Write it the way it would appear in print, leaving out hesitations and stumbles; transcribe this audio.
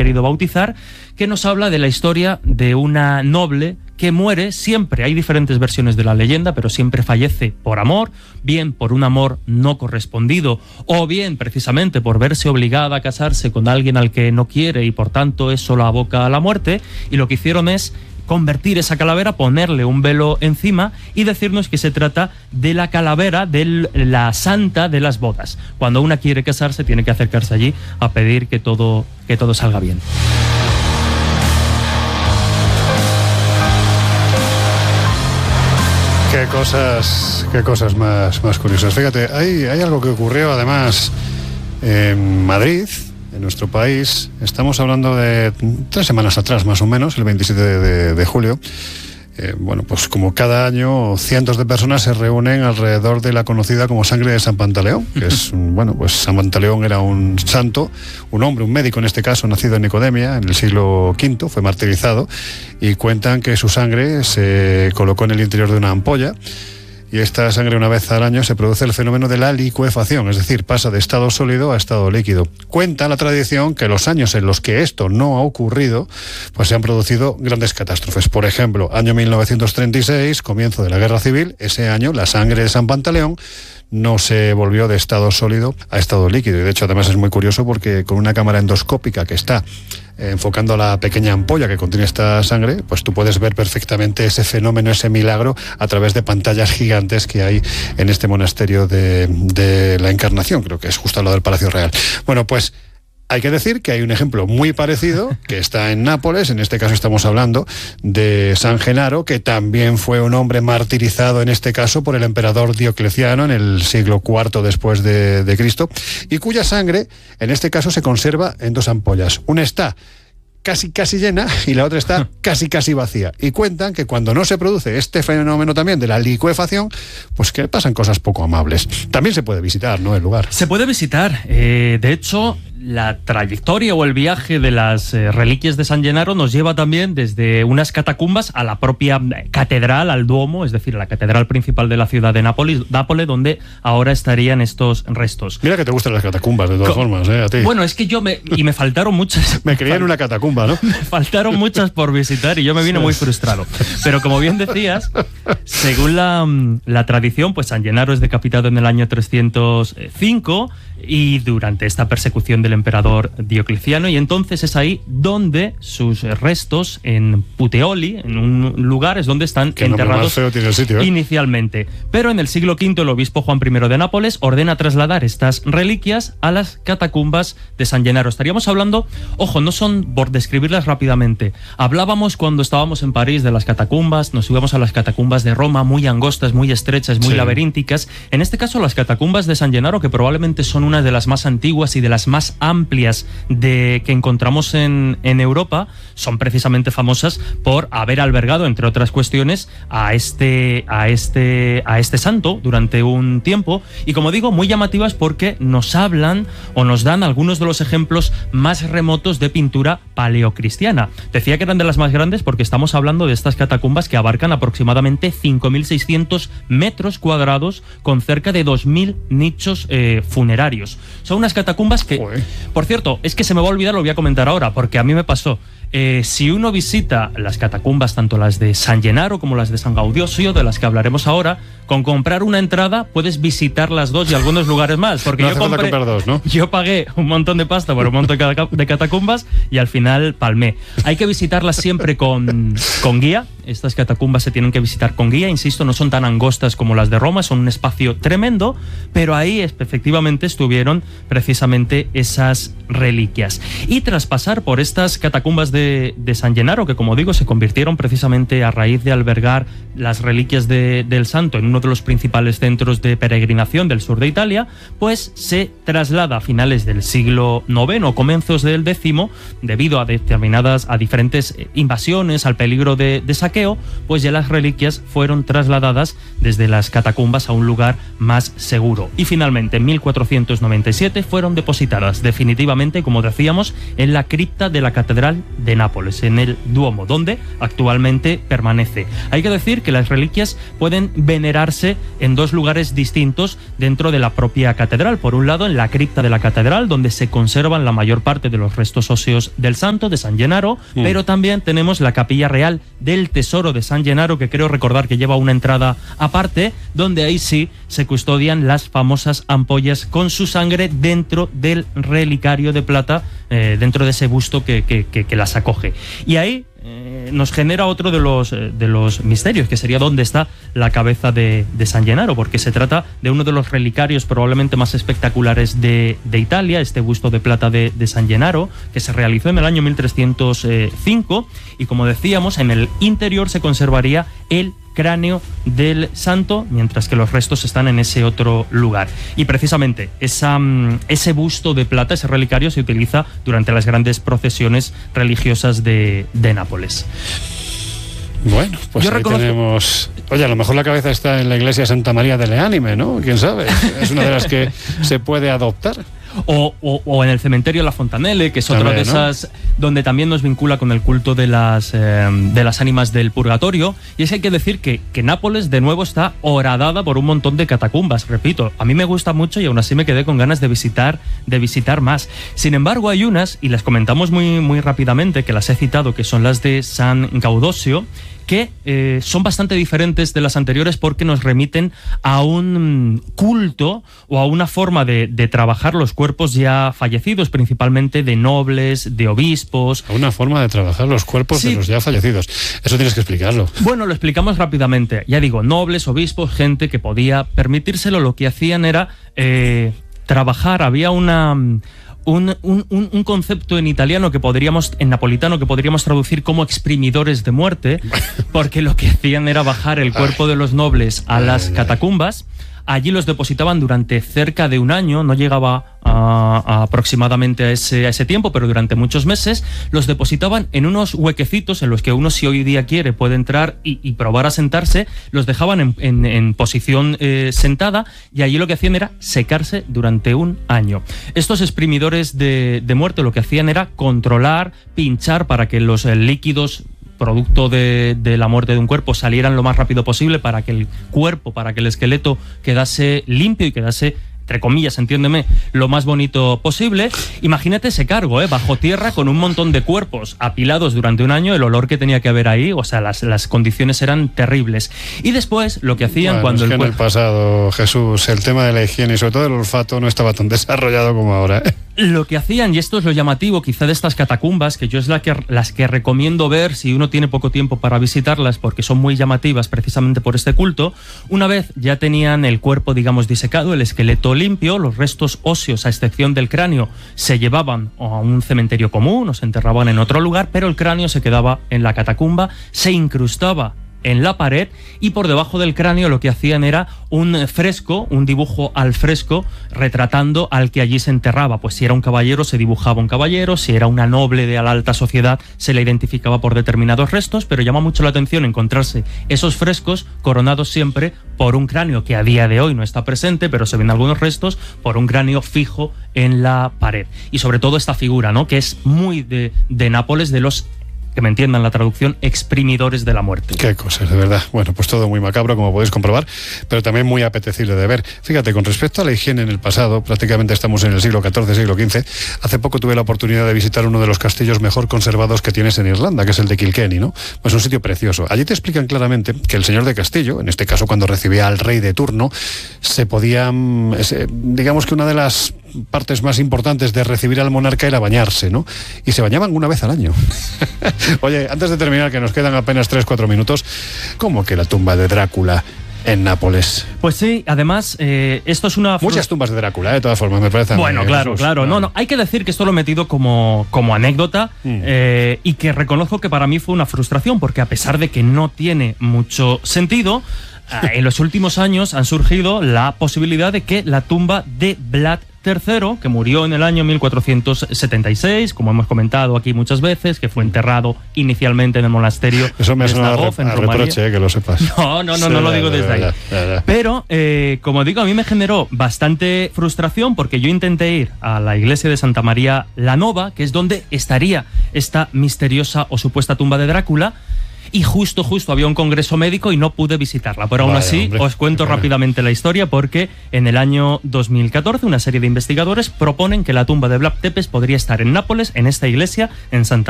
querido bautizar, que nos habla de la historia de una noble que muere siempre. Hay diferentes versiones de la leyenda, pero siempre fallece por amor, bien por un amor no correspondido, o bien precisamente por verse obligada a casarse con alguien al que no quiere y por tanto eso la aboca a la muerte. Y lo que hicieron es convertir esa calavera, ponerle un velo encima y decirnos que se trata de la calavera de la santa de las bodas. Cuando una quiere casarse, tiene que acercarse allí a pedir que todo salga bien. Qué cosas más curiosas. Fíjate, hay algo que ocurrió además en Madrid, en nuestro país. Estamos hablando de 3 semanas atrás, más o menos, el 27 de julio. Bueno, pues como cada año, cientos de personas se reúnen alrededor de la conocida como sangre de San Pantaleón, que es, bueno, pues San Pantaleón era un santo, un hombre, un médico en este caso, nacido en Nicodemia, en el siglo V, fue martirizado, y cuentan que su sangre se colocó en el interior de una ampolla, y esta sangre una vez al año se produce el fenómeno de la licuefacción, es decir, pasa de estado sólido a estado líquido. Cuenta la tradición que los años en los que esto no ha ocurrido, pues se han producido grandes catástrofes. Por ejemplo, año 1936, comienzo de la Guerra Civil, ese año la sangre de San Pantaleón no se volvió de estado sólido a estado líquido. Y de hecho, además es muy curioso porque con una cámara endoscópica que está enfocando la pequeña ampolla que contiene esta sangre, pues tú puedes ver perfectamente ese fenómeno, ese milagro, a través de pantallas gigantes que hay en este monasterio de la Encarnación, creo que es justo al lado del Palacio Real. Bueno, pues hay que decir que hay un ejemplo muy parecido que está en Nápoles. En este caso estamos hablando de San Genaro, que también fue un hombre martirizado, en este caso por el emperador Diocleciano en el siglo IV después de Cristo, y cuya sangre en este caso se conserva en 2 ampollas. Una está casi llena y la otra está casi vacía. Y cuentan que cuando no se produce este fenómeno también de la licuefacción, pues que pasan cosas poco amables. También se puede visitar, ¿no?, el lugar. Se puede visitar. De hecho, la trayectoria o el viaje de las reliquias de San Gennaro nos lleva también desde unas catacumbas a la propia catedral, al Duomo, es decir, a la catedral principal de la ciudad de Nápoles, donde ahora estarían estos restos. Mira que te gustan las catacumbas, de todas formas, a ti. Bueno, es que me faltaron muchas. Me crié en una catacumba, ¿no? Me faltaron muchas por visitar y yo me vine muy frustrado. Pero como bien decías, según la tradición, pues San Gennaro es decapitado en el año 305 y durante esta persecución del emperador Diocleciano, y entonces es ahí donde sus restos, en Puteoli, en un lugar, es donde están enterrados tiene el sitio, inicialmente. Pero en el siglo V el obispo Juan I de Nápoles ordena trasladar estas reliquias a las catacumbas de San Gennaro. Estaríamos hablando, ojo, no son, por describirlas rápidamente, hablábamos cuando estábamos en París de las catacumbas, nos íbamos a las catacumbas de Roma, muy angostas, muy estrechas, muy laberínticas. En este caso las catacumbas de San Gennaro, que probablemente son una de las más antiguas y de las más amplias que encontramos en Europa, son precisamente famosas por haber albergado, entre otras cuestiones, a este santo durante un tiempo, y como digo, muy llamativas porque nos hablan o nos dan algunos de los ejemplos más remotos de pintura paleocristiana. Decía que eran de las más grandes porque estamos hablando de estas catacumbas que abarcan aproximadamente 5.600 metros cuadrados con cerca de 2.000 nichos funerarios. Son unas catacumbas que, por cierto, es que se me va a olvidar, lo voy a comentar ahora, porque a mí me pasó. Si uno visita las catacumbas, tanto las de San Gennaro como las de San Gaudioso, de las que hablaremos ahora, con comprar una entrada puedes visitar las dos y algunos lugares más, porque no yo pagué un montón de pasta por un montón de catacumbas y al final palmé. Hay que visitarlas siempre con guía. Estas catacumbas se tienen que visitar con guía, insisto, no son tan angostas como las de Roma, son un espacio tremendo, pero ahí efectivamente estuvieron precisamente esas reliquias. Y tras pasar por estas catacumbas de San Gennaro, que como digo se convirtieron precisamente a raíz de albergar las reliquias del santo en uno de los principales centros de peregrinación del sur de Italia, pues se traslada a finales del siglo IX o comienzos del X, debido a diferentes invasiones, al peligro de saqueo, pues ya las reliquias fueron trasladadas desde las catacumbas a un lugar más seguro. Y finalmente en 1497 fueron depositadas definitivamente, como decíamos, en la cripta de la Catedral de de Nápoles, en el Duomo, donde actualmente permanece. Hay que decir que las reliquias pueden venerarse en dos lugares distintos dentro de la propia catedral. Por un lado, en la cripta de la catedral, donde se conservan la mayor parte de los restos óseos del santo, de San Gennaro, pero también tenemos la capilla real del Tesoro de San Gennaro, que creo recordar que lleva una entrada aparte, donde ahí sí se custodian las famosas ampollas con su sangre dentro del relicario de plata, dentro de ese busto que las acoge. Y ahí nos genera otro de los misterios, que sería dónde está la cabeza de San Gennaro, porque se trata de uno de los relicarios probablemente más espectaculares de Italia, este busto de plata de San Gennaro, que se realizó en el año 1305, y como decíamos, en el interior se conservaría el cráneo del santo, mientras que los restos están en ese otro lugar. Y precisamente ese busto de plata, ese relicario, se utiliza durante las grandes procesiones religiosas de Nápoles. Bueno, pues ahí tenemos... Oye, a lo mejor la cabeza está en la iglesia Santa María delle Anime, ¿no? ¿Quién sabe? Es una de las que se puede adoptar. O en el cementerio La Fontanelle, que es otra de esas, ¿no?, donde también nos vincula con el culto de las ánimas del purgatorio. Y es que hay que decir que Nápoles de nuevo está horadada por un montón de catacumbas. Repito, a mí me gusta mucho y aún así me quedé con ganas de visitar más. Sin embargo, hay unas, y las comentamos muy rápidamente, que las he citado, que son las de San Gaudosio, que son bastante diferentes de las anteriores porque nos remiten a un culto o a una forma de trabajar los cuerpos ya fallecidos, principalmente de nobles, de obispos. A una forma de trabajar los cuerpos de los ya fallecidos. Eso tienes que explicarlo. Bueno, lo explicamos rápidamente. Ya digo, nobles, obispos, gente que podía permitírselo. Lo que hacían era trabajar. Había un concepto en italiano en napolitano que podríamos traducir como exprimidores de muerte, porque lo que hacían era bajar el cuerpo de los nobles a las catacumbas. Allí los depositaban durante cerca de un año, no llegaba aproximadamente a ese tiempo, pero durante muchos meses los depositaban en unos huequecitos en los que uno, si hoy día quiere, puede entrar y probar a sentarse. Los dejaban en posición sentada, y allí lo que hacían era secarse durante un año. Estos exprimidores de muerte lo que hacían era controlar, pinchar para que los líquidos producto de la muerte de un cuerpo salieran lo más rápido posible, para que el esqueleto quedase limpio y quedase, entre comillas, entiéndeme, lo más bonito posible. Imagínate ese cargo, bajo tierra, con un montón de cuerpos apilados durante un año, el olor que tenía que haber ahí, o sea, las condiciones eran terribles. Y después, lo que hacían cuando en el pasado, Jesús, el tema de la higiene y sobre todo el olfato no estaba tan desarrollado como ahora, Lo que hacían, y esto es lo llamativo quizá de estas catacumbas, que yo es las que recomiendo ver si uno tiene poco tiempo para visitarlas, porque son muy llamativas precisamente por este culto. Una vez ya tenían el cuerpo, digamos, disecado, el esqueleto limpio, los restos óseos, a excepción del cráneo, se llevaban a un cementerio común o se enterraban en otro lugar, pero el cráneo se quedaba en la catacumba, se incrustaba en la pared, y por debajo del cráneo lo que hacían era un fresco, un dibujo al fresco retratando al que allí se enterraba. Pues si era un caballero se dibujaba un caballero, si era una noble de la alta sociedad se le identificaba por determinados restos, pero llama mucho la atención encontrarse esos frescos coronados siempre por un cráneo que a día de hoy no está presente, pero se ven algunos restos, por un cráneo fijo en la pared. Y sobre todo esta figura, ¿no?, que es muy de Nápoles, de los, que me entiendan la traducción, exprimidores de la muerte. Qué cosas, de verdad. Bueno, pues todo muy macabro, como podéis comprobar, pero también muy apetecible de ver. Fíjate, con respecto a la higiene en el pasado, prácticamente estamos en el siglo XIV, siglo XV. Hace poco tuve la oportunidad de visitar uno de los castillos mejor conservados que tienes en Irlanda, que es el de Kilkenny, ¿no? Pues un sitio precioso. Allí te explican claramente que el señor de castillo, en este caso cuando recibía al rey de turno, se podía, digamos que una de las partes más importantes de recibir al monarca era bañarse, ¿no? Y se bañaban una vez al año. Oye, antes de terminar, que nos quedan apenas 3-4 minutos, ¿cómo que la tumba de Drácula en Nápoles? Pues sí, además, esto es una... Muchas tumbas de Drácula, de todas formas, me parece. Bueno, claro. No, hay que decir que esto lo he metido como anécdota, y que reconozco que para mí fue una frustración, porque a pesar de que no tiene mucho sentido, en los últimos años han surgido la posibilidad de que la tumba de Vlad III, que murió en el año 1476, como hemos comentado aquí muchas veces, que fue enterrado inicialmente en el monasterio Eso me de suena Snagov, en a Rumanía. reproche, que lo sepas. No lo digo desde ahí. Ya. Pero, como digo, a mí me generó bastante frustración porque yo intenté ir a la iglesia de Santa María la Nova, que es donde estaría esta misteriosa o supuesta tumba de Drácula, y justo había un congreso médico y no pude visitarla. Pero aún Vaya, así, hombre, os cuento vale. rápidamente la historia, porque en el año 2014 una serie de investigadores proponen que la tumba de Vlad Tepes podría estar en Nápoles, en esta iglesia, en Santa